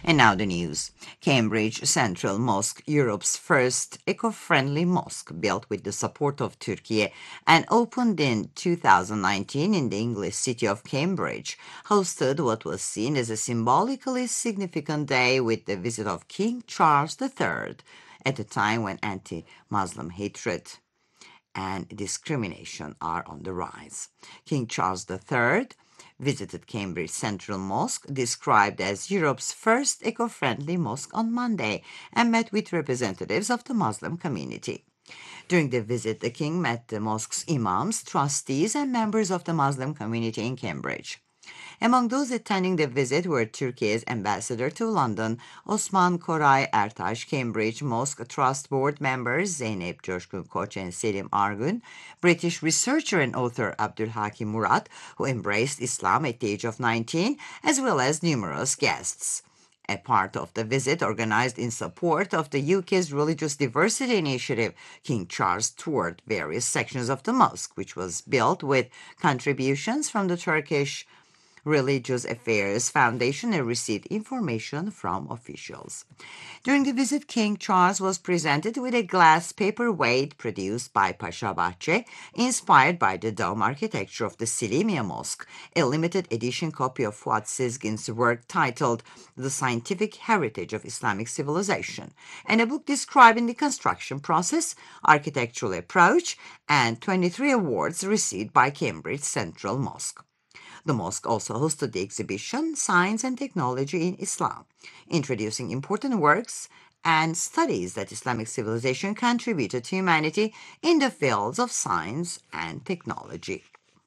And now the news. Cambridge Central Mosque, Europe's first eco-friendly mosque built with the support of Turkey and opened in 2019 in the English city of Cambridge, hosted what was seen as a symbolically significant day with the visit of King Charles III at a time when anti-Muslim hatred and discrimination are on the rise. King Charles III visited Cambridge Central Mosque, described as Europe's first eco-friendly mosque, on Monday, and met with representatives of the Muslim community. During the visit, the king met the mosque's imams, trustees, and members of the Muslim community in Cambridge. Among those attending the visit were Turkey's ambassador to London, Osman Koray Ertaş, Cambridge Mosque Trust Board members Zeynep Coşkun Koç and Selim Argun, British researcher and author Abdulhakim Murat, who embraced Islam at the age of 19, as well as numerous guests. A part of the visit organized in support of the UK's Religious Diversity Initiative, King Charles toured various sections of the mosque, which was built with contributions from the Turkish Religious Affairs Foundation and received information from officials. During the visit, King Charles was presented with a glass paperweight produced by Pasha Bahçe, inspired by the dome architecture of the Selimiye Mosque, a limited edition copy of Fuat Sezgin's work titled The Scientific Heritage of Islamic Civilization, and a book describing the construction process, architectural approach, and 23 awards received by Cambridge Central Mosque. The mosque also hosted the exhibition Science and Technology in Islam, introducing important works and studies that Islamic civilization contributed to humanity in the fields of science and technology.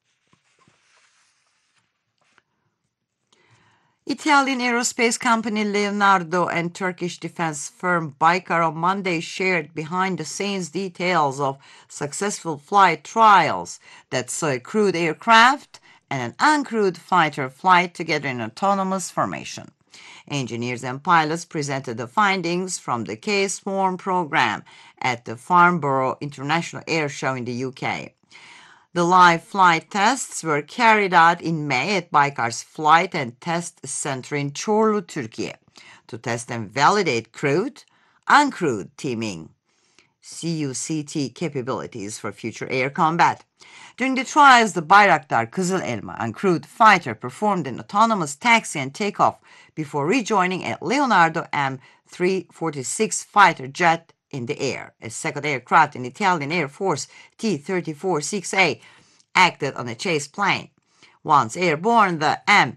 Italian aerospace company Leonardo and Turkish defense firm Baykar on Monday shared behind-the-scenes details of successful flight trials that saw a crewed aircraft and an uncrewed fighter flight together in autonomous formation. Engineers and pilots presented the findings from the K-Swarm program at the Farnborough International Air Show in the UK. The live flight tests were carried out in May at Baykar's Flight and Test Center in Çorlu, Turkey, to test and validate crewed, uncrewed teaming CUCT capabilities for future air combat. During the trials, the Bayraktar Kızıl Elma uncrewed fighter performed an autonomous taxi and takeoff before rejoining a Leonardo M346 fighter jet in the air. A second aircraft in Italian Air Force T-34-6A acted on a chase plane. Once airborne, the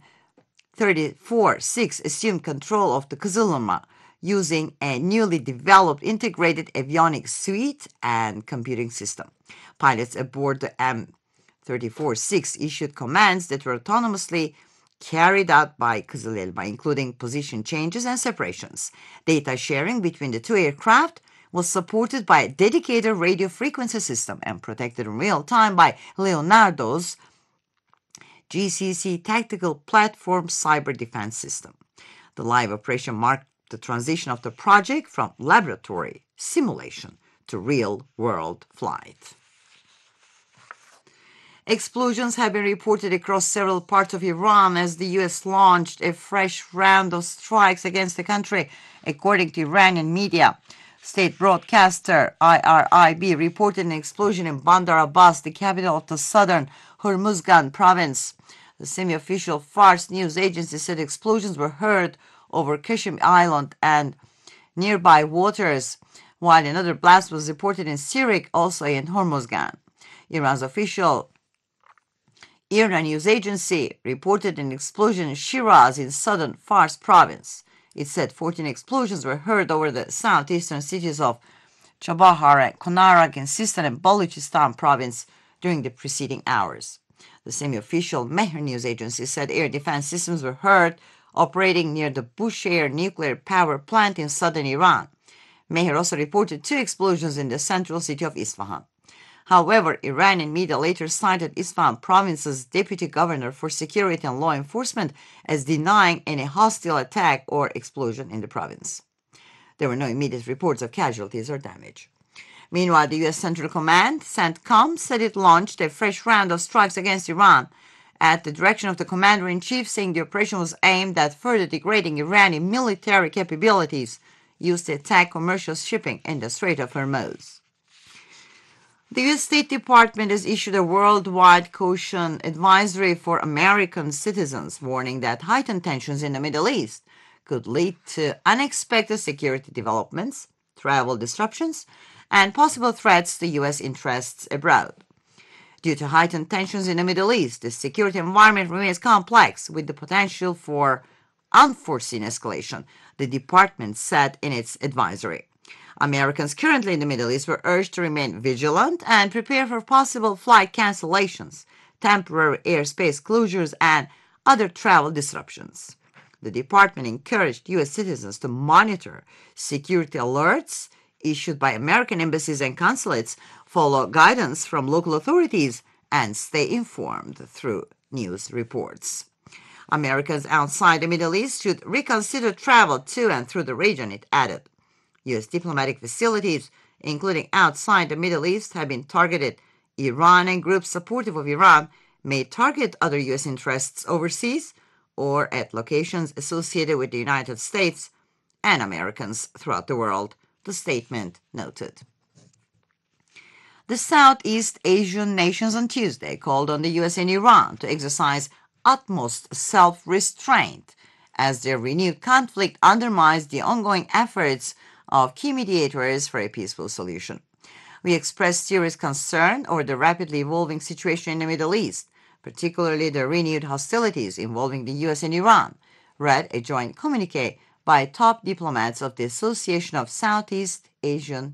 M346 assumed control of the Kızıl Elma, using a newly developed integrated avionics suite and computing system. Pilots aboard the M346 issued commands that were autonomously carried out by Kızıl Elma, including position changes and separations. Data sharing between the two aircraft was supported by a dedicated radio frequency system and protected in real time by Leonardo's GCC Tactical Platform Cyber Defense System. The live operation marked the transition of the project from laboratory simulation to real-world flight. Explosions have been reported across several parts of Iran as the U.S. launched a fresh round of strikes against the country, according to Iranian media. State broadcaster IRIB reported an explosion in Bandar Abbas, the capital of the southern Hormuzgan province. The semi-official Fars news agency said explosions were heard over Kashim Island and nearby waters, while another blast was reported in Sirik, also in Hormuzgan. Iran's official IRNA news agency reported an explosion in Shiraz in southern Fars province. It said 14 explosions were heard over the southeastern cities of Chabahar, Konarak, and Sistan and Baluchistan province during the preceding hours. The semi-official Mehr news agency said air defense systems were heard operating near the Bushehr nuclear power plant in southern Iran. Mehr also reported 2 explosions in the central city of Isfahan. However, Iranian media later cited Isfahan province's deputy governor for security and law enforcement as denying any hostile attack or explosion in the province. There were no immediate reports of casualties or damage. Meanwhile, the U.S. Central Command, CENTCOM, said it launched a fresh round of strikes against Iran at the direction of the commander-in-chief, saying the operation was aimed at further degrading Iranian military capabilities used to attack commercial shipping in the Strait of Hormuz. The U.S. State Department has issued a worldwide caution advisory for American citizens, warning that heightened tensions in the Middle East could lead to unexpected security developments, travel disruptions, and possible threats to U.S. interests abroad. Due to heightened tensions in the Middle East, the security environment remains complex, with the potential for unforeseen escalation, the department said in its advisory. Americans currently in the Middle East were urged to remain vigilant and prepare for possible flight cancellations, temporary airspace closures, and other travel disruptions. The department encouraged U.S. citizens to monitor security alerts issued by American embassies and consulates, follow guidance from local authorities, and stay informed through news reports. Americans outside the Middle East should reconsider travel to and through the region, it added. U.S. diplomatic facilities, including outside the Middle East, have been targeted. Iran and groups supportive of Iran may target other U.S. interests overseas or at locations associated with the United States and Americans throughout the world, the statement noted. The Southeast Asian nations on Tuesday called on the U.S. and Iran to exercise utmost self-restraint as their renewed conflict undermines the ongoing efforts of key mediators for a peaceful solution. We express serious concern over the rapidly evolving situation in the Middle East, particularly the renewed hostilities involving the U.S. and Iran, read a joint communiqué by top diplomats of the Association of Southeast Asian